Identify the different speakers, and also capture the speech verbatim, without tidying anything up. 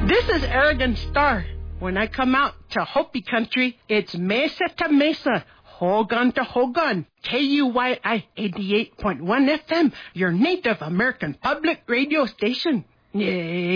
Speaker 1: This is Aragon Star. When I come out to Hopi country, it's mesa to mesa, Hogan to Hogan. K U Y I eighty-eight point one F M, your Native American public radio station. Yay.